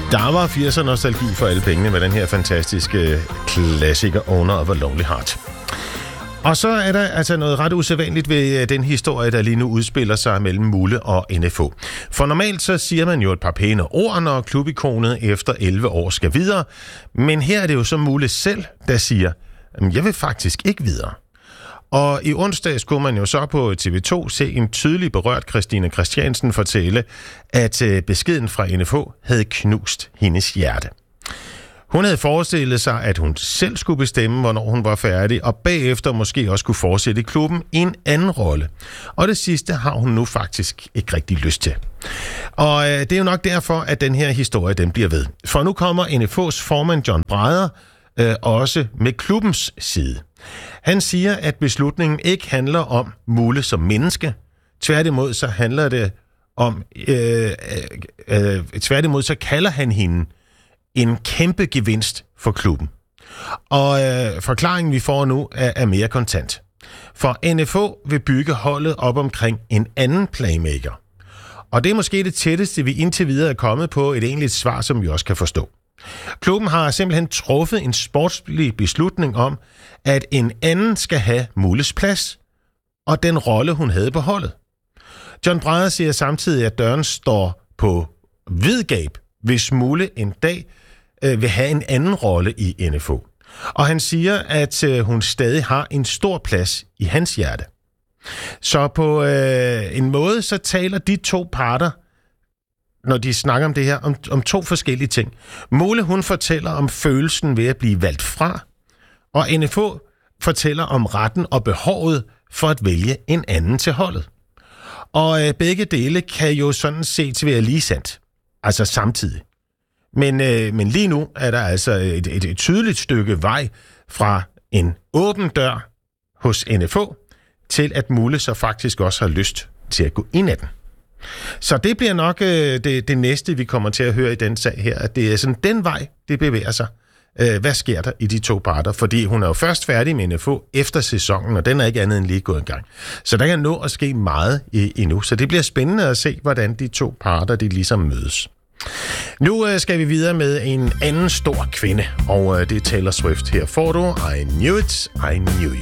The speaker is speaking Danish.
Der var 80'er nostalgi for alle pengene med den her fantastiske klassiker Owner of a Lonely Heart. Og så er der altså noget ret usædvanligt ved den historie, der lige nu udspiller sig mellem Mulle og NFO. For normalt så siger man jo et par pæne ord, når klubikonet efter 11 år skal videre. Men her er det jo så Mulle selv, der siger, jeg vil faktisk ikke videre. Og i onsdag skulle man jo så på TV2 se en tydelig berørt Christine Christiansen fortælle, at beskeden fra NFO havde knust hendes hjerte. Hun havde forestillet sig, at hun selv skulle bestemme, hvornår hun var færdig, og bagefter måske også kunne fortsætte i klubben i en anden rolle. Og det sidste har hun nu faktisk ikke rigtig lyst til. Og det er jo nok derfor, at den her historie den bliver ved. For nu kommer NFO's formand John Brædder også med klubbens side. Han siger, at beslutningen ikke handler om Mulle som menneske. Tværtimod så handler det om... tværtimod så kalder han hende en kæmpe gevinst for klubben. Og forklaringen, vi får nu, er mere kontant. For NFO vil bygge holdet op omkring en anden playmaker. Og det er måske det tætteste, vi indtil videre er kommet på et egentligt svar, som vi også kan forstå. Klubben har simpelthen truffet en sportslig beslutning om, at en anden skal have Mulles plads og den rolle, hun havde på holdet. John Brædder siger samtidig, at døren står på vid gab, hvis Mulle en dag vil have en anden rolle i NFO. Og han siger, at hun stadig har en stor plads i hans hjerte. Så på en måde, så taler de to parter, når de snakker om det her, om to forskellige ting. Mulle, hun fortæller om følelsen ved at blive valgt fra, og NFO fortæller om retten og behovet for at vælge en anden til holdet. Og begge dele kan jo sådan set være lige sandt, altså samtidig. Men lige nu er der altså et tydeligt stykke vej fra en åben dør hos NFO til at Mulle så faktisk også har lyst til at gå ind ad den. Så det bliver nok det næste, vi kommer til at høre i den sag her, at det er sådan den vej, det bevæger sig. Hvad sker der i de to parter? Fordi hun er jo først færdig med NFO efter sæsonen, og den er ikke andet end lige gået i gang. Så der kan nå at ske meget endnu. Så det bliver spændende at se, hvordan de to parter de ligesom mødes. Nu skal vi videre med en anden stor kvinde, og det er Taylor Swift. Her får du I Knew It, I Knew You.